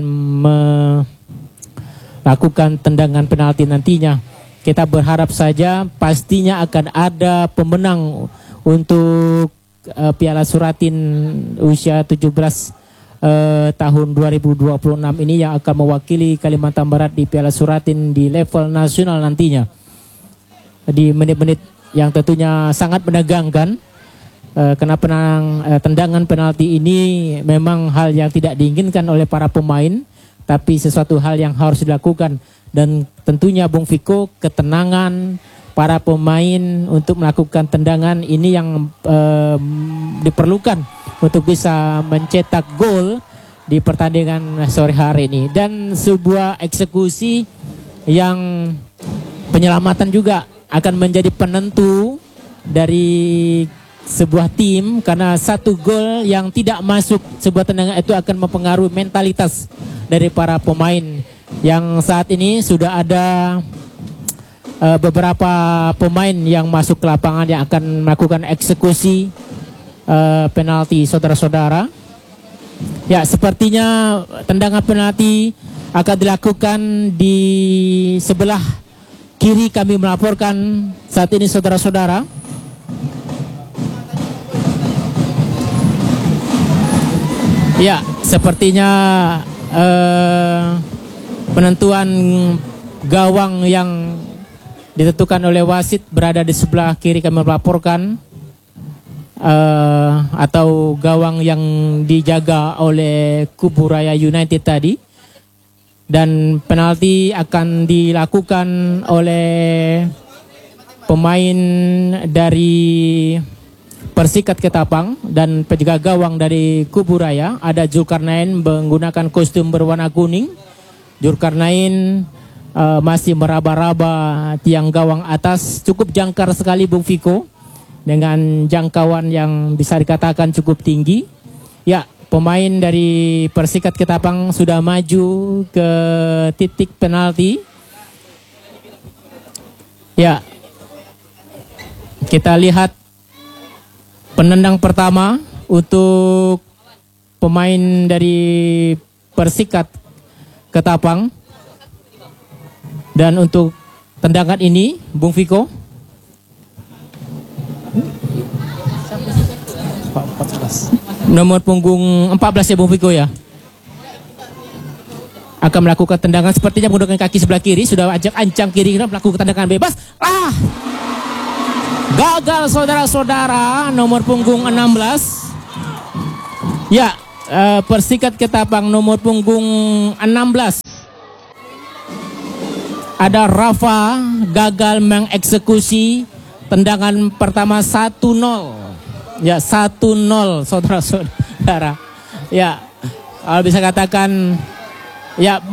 melakukan tendangan penalti nantinya. Kita berharap saja pastinya akan ada pemenang untuk uh, Piala Suratin usia tujuh belas uh, tahun dua ribu dua puluh enam ini yang akan mewakili Kalimantan Barat di Piala Suratin di level nasional nantinya. Di menit-menit yang tentunya sangat menegangkan uh, karena penang, uh, tendangan penalti ini memang hal yang tidak diinginkan oleh para pemain, tapi sesuatu hal yang harus dilakukan. Dan tentunya Bung Viko, ketenangan para pemain untuk melakukan tendangan ini yang uh, diperlukan untuk bisa mencetak gol di pertandingan sore hari ini. Dan sebuah eksekusi yang penyelamatan juga akan menjadi penentu dari sebuah tim, karena satu gol yang tidak masuk sebuah tendangan itu akan mempengaruhi mentalitas dari para pemain. Yang saat ini sudah ada uh, beberapa pemain yang masuk ke lapangan yang akan melakukan eksekusi uh, penalti, saudara-saudara. Ya, sepertinya tendangan penalti akan dilakukan di sebelah kiri kami melaporkan saat ini, saudara-saudara. Ya, sepertinya uh, penentuan gawang yang ditentukan oleh wasit berada di sebelah kiri kami melaporkan, uh, atau gawang yang dijaga oleh Kuburaya United tadi. Dan penalti akan dilakukan oleh pemain dari Persikat Ketapang dan penjaga gawang dari Kuburaya. Ada Zulkarnain menggunakan kostum berwarna kuning. Zulkarnain uh, masih meraba-raba tiang gawang atas, cukup jangkar sekali Bung Viko, dengan jangkauan yang bisa dikatakan cukup tinggi. Ya, pemain dari Persikat Ketapang sudah maju ke titik penalti. Ya, kita lihat penendang pertama untuk pemain dari Persikat Ketapang. Dan untuk tendangan ini Bung Viko, nomor punggung empat belas ya Bung Viko ya, akan melakukan tendangan sepertinya menggunakan kaki sebelah kiri. Sudah ajak ancang kiri melakukan tendangan bebas. Ah, gagal saudara-saudara, nomor punggung enam belas. Ya, uh, Persikat Ketapang nomor punggung enam belas. Ada Rafa gagal mengeksekusi tendangan pertama satu nol. Ya, satu nol saudara-saudara. Ya, kalau bisa katakan ya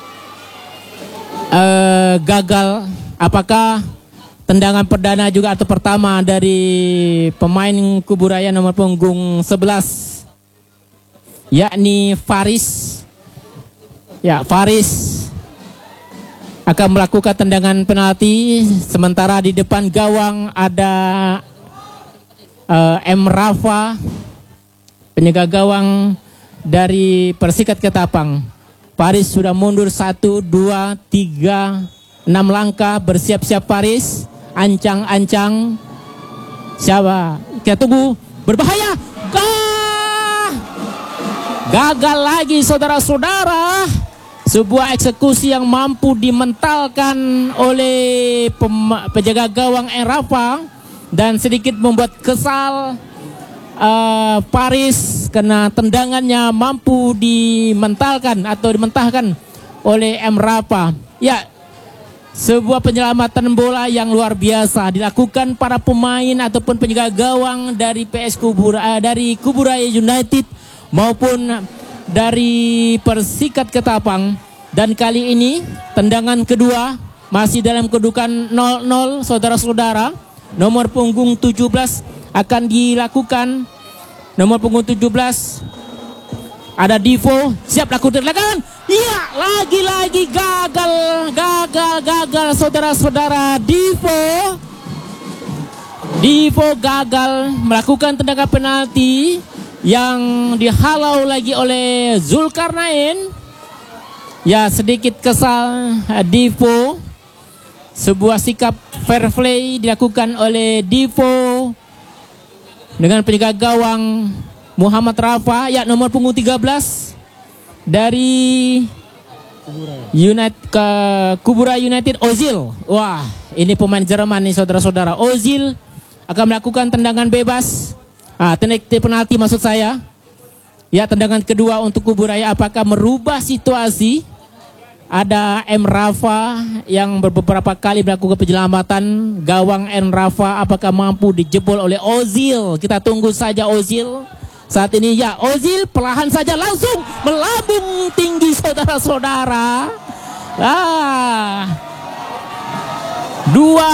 uh, gagal. Apakah tendangan perdana juga atau pertama dari pemain Kuburaya nomor punggung sebelas, yakni Faris. Ya, Faris akan melakukan tendangan penalti, sementara di depan gawang ada uh, M. Rafa, penjaga gawang dari Persikat Ketapang. Faris sudah mundur satu, dua, tiga, enam langkah, bersiap-siap Faris, ancang-ancang. Siapa? Kita tunggu, berbahaya. Gah! Gagal lagi saudara-saudara. Sebuah eksekusi yang mampu dimentalkan oleh penjaga gawang Rafa dan sedikit membuat kesal uh, Paris karena tendangannya mampu dimentalkan atau dimentahkan oleh M. Rafa. Ya, sebuah penyelamatan bola yang luar biasa dilakukan para pemain ataupun penjaga gawang dari P S Kuburaya, dari Kuburaya United maupun dari Persikat Ketapang. Dan kali ini tendangan kedua masih dalam kedudukan nol nol saudara-saudara. Nomor punggung tujuh belas akan dilakukan. Nomor punggung tujuh belas ada Divo, siap lakukan tendangan. Iya, lagi-lagi gagal, gagal, gagal saudara-saudara. Divo Divo gagal melakukan tendangan penalti yang dihalau lagi oleh Zulkarnain. Ya, sedikit kesal Divo. Sebuah sikap fair play dilakukan oleh Divo dengan penjaga gawang Muhammad Rafa. Ya, nomor punggung tiga belas dari United ke Kuburaya United, Ozil. Wah, ini pemain Jerman nih saudara-saudara. Ozil akan melakukan tendangan bebas. Ah, tendangan penalti maksud saya. Ya, tendangan kedua untuk Kuburaya, apakah merubah situasi? Ada M. Rafa yang beberapa kali melakukan penyelamatan gawang M. Rafa, apakah mampu dijebol oleh Ozil? Kita tunggu saja Ozil. Saat ini ya, Ozil perlahan saja langsung melambung tinggi saudara-saudara. Ah, dua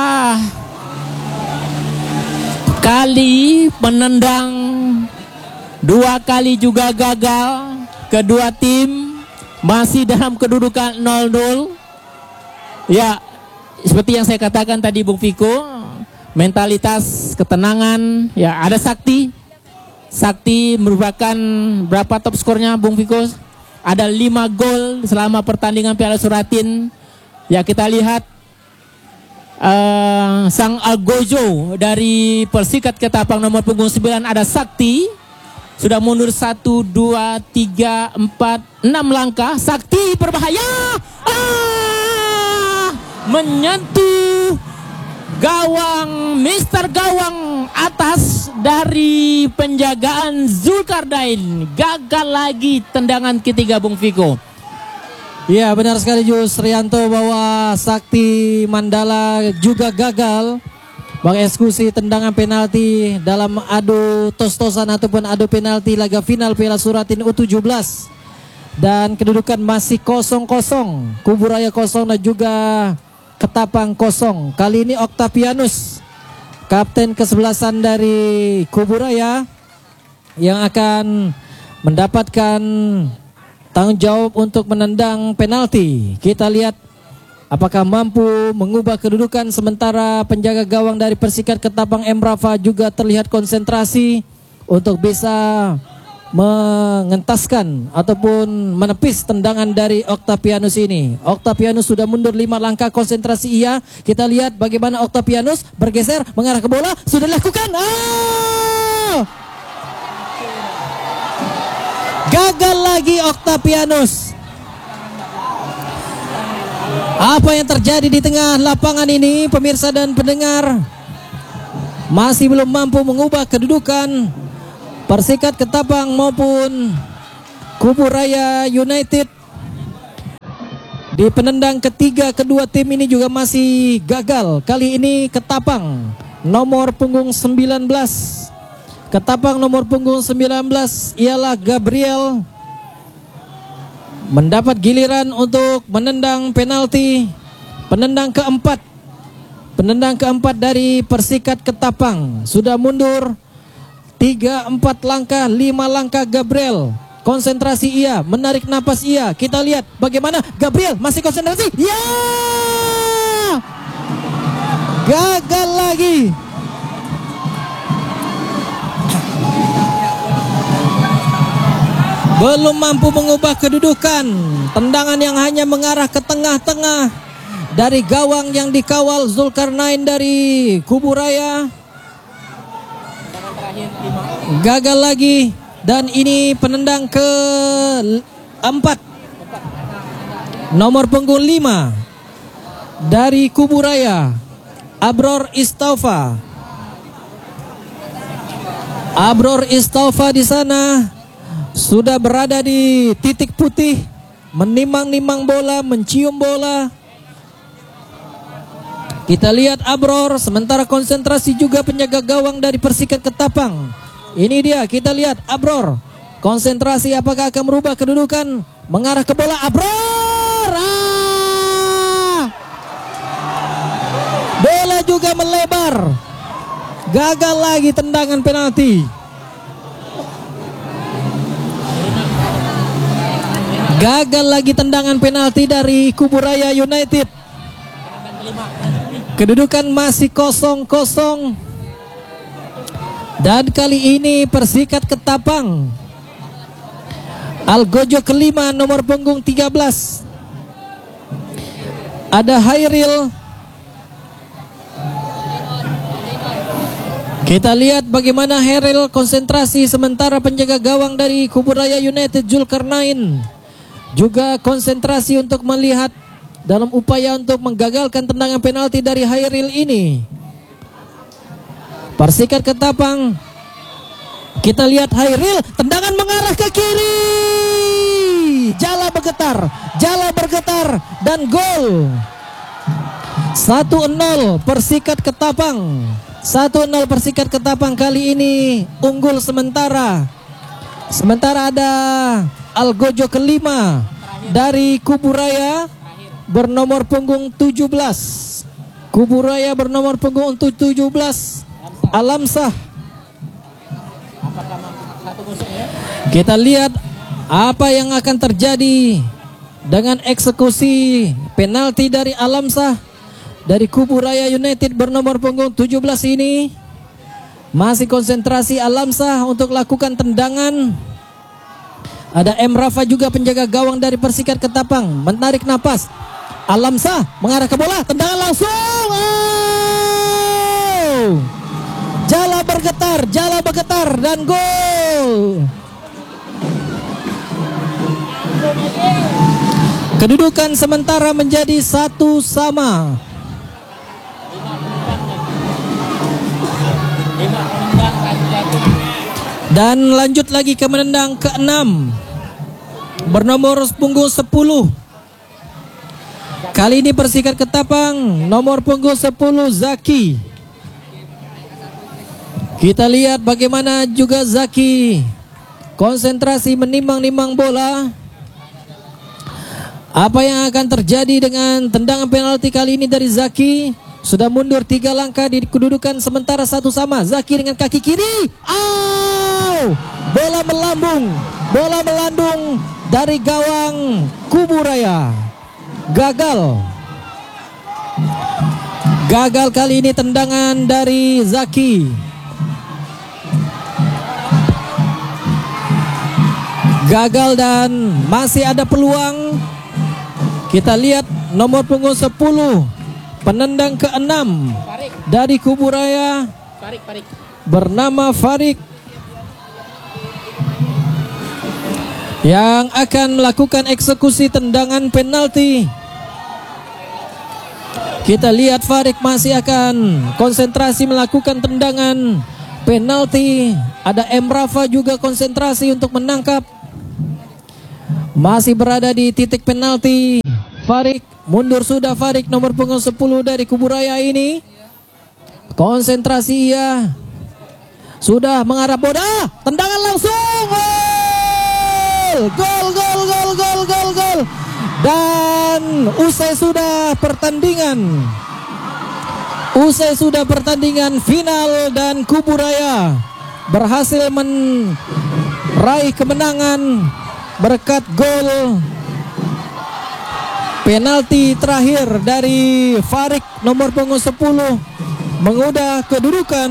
kali menendang, dua kali juga gagal. Kedua tim masih dalam kedudukan nol nol. Ya, seperti yang saya katakan tadi Bung Viko, mentalitas, ketenangan. Ya, ada Sakti. Sakti merupakan berapa top skornya Bung Viko? Ada lima gol selama pertandingan Piala Suratin. Ya, kita lihat uh, sang Algojo dari Persikat Ketapang nomor punggung sembilan ada Sakti. Sudah mundur satu, dua, tiga, empat, enam langkah. Sakti berbahaya. Ah, menyentuh gawang, Mister Gawang atas dari penjagaan Zulkarnain. Gagal lagi tendangan ketiga Bung Viko. Ya, benar sekali Jus Rianto bahwa Sakti Mandala juga gagal mengeksekusi tendangan penalti dalam adu tos-tosan ataupun adu penalti laga final Piala Suratin U tujuh belas. Dan kedudukan masih kosong kosong. Kuburaya kosong dan juga Ketapang kosong. Kali ini Octavianus, kapten kesebelasan dari Kuburaya, yang akan mendapatkan tanggung jawab untuk menendang penalti. Kita lihat apakah mampu mengubah kedudukan, sementara penjaga gawang dari Persikat Ketapang M. Rafa juga terlihat konsentrasi untuk bisa mengentaskan ataupun menepis tendangan dari Octavianus ini. Octavianus sudah mundur lima langkah, konsentrasi iya. Kita lihat bagaimana Octavianus bergeser mengarah ke bola, sudah dilakukan. Oh! Gagal lagi Octavianus. Apa yang terjadi di tengah lapangan ini, pemirsa dan pendengar? Masih belum mampu mengubah kedudukan Persikat Ketapang maupun Kuburaya United. Di penendang ketiga kedua tim ini juga masih gagal. Kali ini Ketapang nomor punggung sembilan belas. Ketapang nomor punggung sembilan belas ialah Gabriel mendapat giliran untuk menendang penalti. Penendang keempat. Penendang keempat dari Persikat Ketapang. Sudah mundur tiga empat langkah, lima langkah Gabriel. Konsentrasi ia, menarik napas ia. Kita lihat bagaimana Gabriel masih konsentrasi. Ya! Gagal lagi. Belum mampu mengubah kedudukan. Tendangan yang hanya mengarah ke tengah-tengah dari gawang yang dikawal Zulkarnain dari Kuburaya. Gagal lagi. Dan ini penendang ke empat. Nomor punggung lima dari Kuburaya, Abror Istaufa. Abror Istaufa di sana sudah berada di titik putih, menimang-nimang bola, mencium bola. Kita lihat Abror, sementara konsentrasi juga penjaga gawang dari Persikat Ketapang. Ini dia, kita lihat Abror. Konsentrasi apakah akan merubah kedudukan? Mengarah ke bola Abror. Ah! Bola juga melebar. Gagal lagi tendangan penalti. Gagal lagi tendangan penalti dari Kuburaya United. Kedudukan masih kosong kosong. Dan kali ini Persikat Ketapang, Algojo kelima nomor punggung tiga belas. Ada Hairil. Kita lihat bagaimana Hairil konsentrasi, sementara penjaga gawang dari Kuburaya United Zulkarnain juga konsentrasi untuk melihat dalam upaya untuk menggagalkan tendangan penalti dari Hairil ini. Persikat Ketapang, kita lihat Hairil, tendangan mengarah ke kiri. Jala bergetar, Jala bergetar dan gol. satu nol Persikat Ketapang. satu nol Persikat Ketapang kali ini unggul sementara. Sementara ada Algojo kelima dari Kuburaya bernomor punggung tujuh belas. Kuburaya bernomor punggung tujuh belas. Alamsah. Kita lihat apa yang akan terjadi dengan eksekusi penalti dari Alamsah dari Kuburaya United bernomor punggung tujuh belas ini. Masih konsentrasi Alamsah untuk lakukan tendangan. Ada M. Rafa juga penjaga gawang dari Persikat Ketapang, menarik napas. Alamsah mengarah ke bola, tendangan langsung. Oh! Jala bergetar, Jala bergetar dan gol. Kedudukan sementara menjadi satu sama. Dan lanjut lagi ke menendang keenam bernomor punggung sepuluh. Kali ini Persikat Ketapang nomor punggung sepuluh Zaki. Kita lihat bagaimana juga Zaki konsentrasi menimang-nimang bola. Apa yang akan terjadi dengan tendangan penalti kali ini dari Zaki? Sudah mundur tiga langkah di kedudukan sementara satu sama. Zaki dengan kaki kiri. Au! Bola melambung. Bola melandung dari gawang Kuburaya. Gagal. Gagal kali ini tendangan dari Zaki. Gagal dan masih ada peluang. Kita lihat nomor punggung sepuluh, penendang keenam dari Kuburaya, Farik, Farik. bernama Farik, yang akan melakukan eksekusi tendangan penalti. Kita lihat Farik masih akan konsentrasi melakukan tendangan penalti. Ada M. Rafa juga konsentrasi untuk menangkap. Masih berada di titik penalti. Farik mundur sudah, Farik nomor punggung sepuluh dari Kuburaya ini. Konsentrasi ia. Sudah mengarah bola, tendangan langsung. Gol, gol, gol, gol, gol, gol, gol. Dan usai sudah pertandingan. Usai sudah pertandingan final dan Kuburaya berhasil meraih kemenangan berkat gol penalti terakhir dari Farik nomor punggung sepuluh, mengubah kedudukan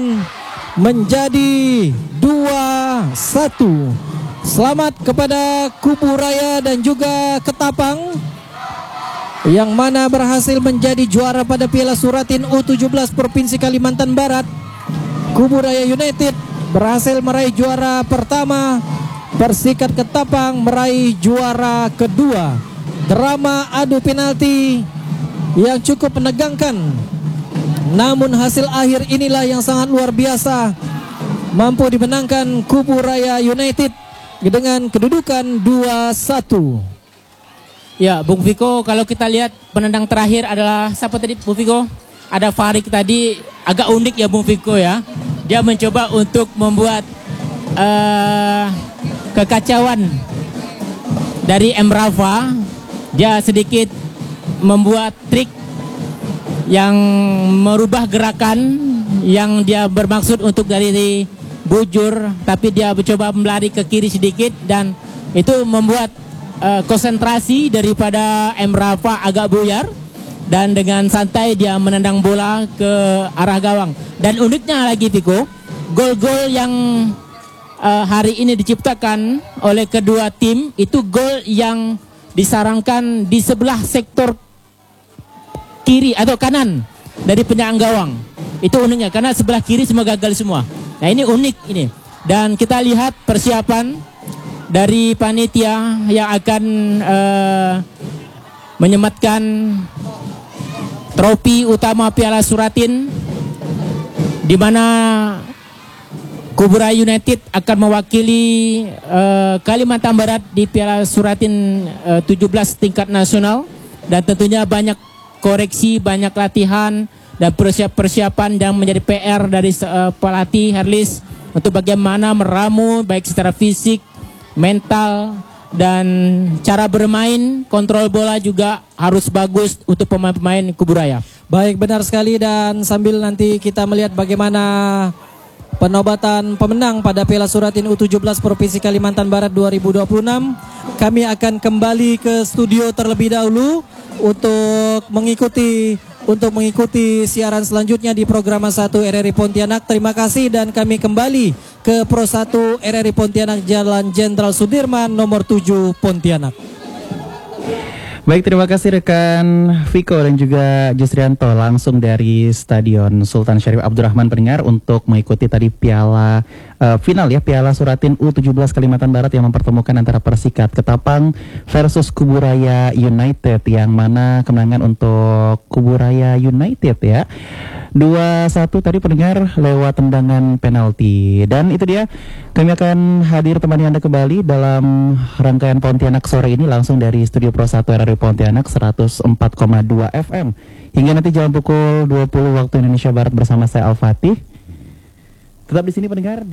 menjadi dua satu. Selamat kepada Kuburaya dan juga Ketapang yang mana berhasil menjadi juara pada Piala Suratin U tujuh belas Provinsi Kalimantan Barat. Kuburaya United berhasil meraih juara pertama, Persikat Ketapang meraih juara kedua. Drama adu penalti yang cukup menegangkan, namun hasil akhir inilah yang sangat luar biasa, mampu dimenangkan Kuburaya United dengan kedudukan dua satu. Ya, Bung Viko, kalau kita lihat penendang terakhir adalah siapa tadi, Bung Viko? Ada Farik tadi, agak unik ya Bung Viko ya. Dia mencoba untuk membuat uh, kekacauan dari M. Rafa. Dia sedikit membuat trik yang merubah gerakan yang dia bermaksud untuk dari bujur, tapi dia mencoba melari ke kiri sedikit dan itu membuat uh, konsentrasi daripada M. Rafa agak buyar dan dengan santai dia menendang bola ke arah gawang. Dan uniknya lagi Viko, gol-gol yang uh, hari ini diciptakan oleh kedua tim itu gol yang disarankan di sebelah sektor kiri atau kanan dari penyerang gawang. Itu uniknya karena sebelah kiri semua gagal semua. Nah ini unik ini. Dan kita lihat persiapan dari panitia yang akan uh, menyematkan trofi utama Piala Suratin, di mana Kuburaya United akan mewakili uh, Kalimantan Barat di Piala Suratin uh, tujuh belas tingkat nasional. Dan tentunya banyak koreksi, banyak latihan dan persiapan yang menjadi P R dari uh, pelatih Herlis untuk bagaimana meramu baik secara fisik, mental, dan cara bermain, kontrol bola juga harus bagus untuk pemain-pemain Kuburaya. Baik, benar sekali. Dan sambil nanti kita melihat bagaimana penobatan pemenang pada Piala Suratin U tujuh belas Provinsi Kalimantan Barat dua ribu dua puluh enam, kami akan kembali ke studio terlebih dahulu untuk mengikuti untuk mengikuti siaran selanjutnya di program satu R R I Pontianak. Terima kasih dan kami kembali ke Pro satu R R I Pontianak, Jalan Jenderal Sudirman nomor tujuh Pontianak. Baik, terima kasih rekan Viko dan juga Jusrianto langsung dari Stadion Sultan Syarif Abdurrahman pendengar untuk mengikuti tadi piala uh, final ya Piala Suratin U tujuh belas Kalimantan Barat yang mempertemukan antara Persikat Ketapang versus Kuburaya United, yang mana kemenangan untuk Kuburaya United ya dua satu tadi pendengar lewat tendangan penalti. Dan itu dia, kami akan hadir temani Anda kembali dalam rangkaian Pontianak sore ini langsung dari Studio Pro satu R R I Pontianak seratus empat koma dua F M hingga nanti jam pukul dua puluh waktu Indonesia Barat bersama saya Al-Fatih. Tetap di sini pendengar.